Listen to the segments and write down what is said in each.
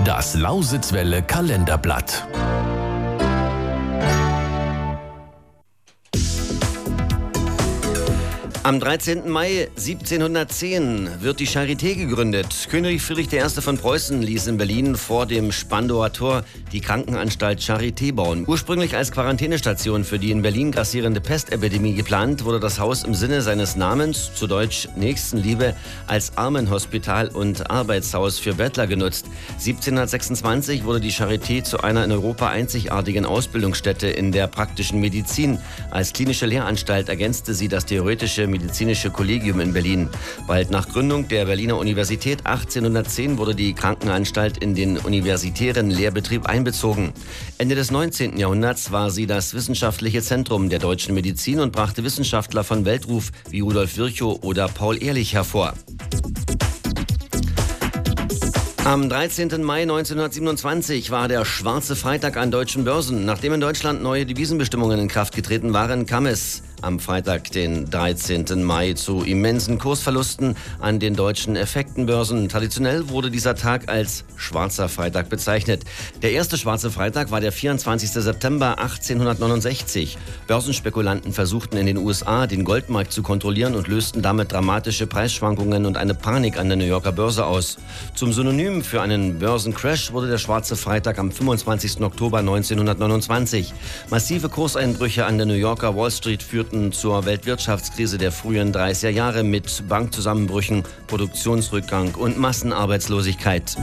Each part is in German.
Das Lausitzwelle Kalenderblatt. Am 13. Mai 1710 wird die Charité gegründet. König Friedrich I. von Preußen ließ in Berlin vor dem Spandauer Tor die Krankenanstalt Charité bauen. Ursprünglich als Quarantänestation für die in Berlin grassierende Pestepidemie geplant, wurde das Haus im Sinne seines Namens, zu Deutsch Nächstenliebe, als Armenhospital und Arbeitshaus für Bettler genutzt. 1726 wurde die Charité zu einer in Europa einzigartigen Ausbildungsstätte in der praktischen Medizin. Als klinische Lehranstalt ergänzte sie das theoretische medizinische Kollegium in Berlin. Bald nach Gründung der Berliner Universität 1810 wurde die Krankenanstalt in den universitären Lehrbetrieb einbezogen. Ende des 19. Jahrhunderts war sie das wissenschaftliche Zentrum der deutschen Medizin und brachte Wissenschaftler von Weltruf wie Rudolf Virchow oder Paul Ehrlich hervor. Am 13. Mai 1927 war der Schwarze Freitag an deutschen Börsen. Nachdem in Deutschland neue Devisenbestimmungen in Kraft getreten waren, kam es am Freitag, den 13. Mai, zu immensen Kursverlusten an den deutschen Effektenbörsen. Traditionell wurde dieser Tag als Schwarzer Freitag bezeichnet. Der erste Schwarze Freitag war der 24. September 1869. Börsenspekulanten versuchten in den USA, den Goldmarkt zu kontrollieren und lösten damit dramatische Preisschwankungen und eine Panik an der New Yorker Börse aus. Zum Synonym für einen Börsencrash wurde der Schwarze Freitag am 25. Oktober 1929. Massive Kurseinbrüche an der New Yorker Wall Street führten zur Weltwirtschaftskrise der frühen 30er Jahre mit Bankzusammenbrüchen, Produktionsrückgang und Massenarbeitslosigkeit.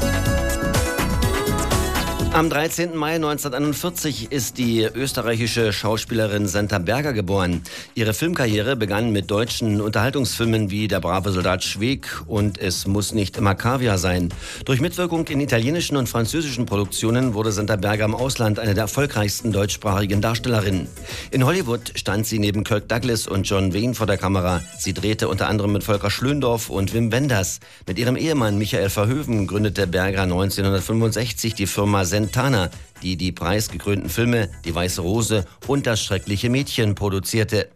Am 13. Mai 1941 ist die österreichische Schauspielerin Senta Berger geboren. Ihre Filmkarriere begann mit deutschen Unterhaltungsfilmen wie Der brave Soldat Schweig und Es muss nicht immer Kaviar sein. Durch Mitwirkung in italienischen und französischen Produktionen wurde Senta Berger im Ausland eine der erfolgreichsten deutschsprachigen Darstellerinnen. In Hollywood stand sie neben Kirk Douglas und John Wayne vor der Kamera. Sie drehte unter anderem mit Volker Schlöndorff und Wim Wenders. Mit ihrem Ehemann Michael Verhoeven gründete Berger 1965 die Firma Sentana, die die preisgekrönten Filme Die Weiße Rose und Das schreckliche Mädchen produzierte.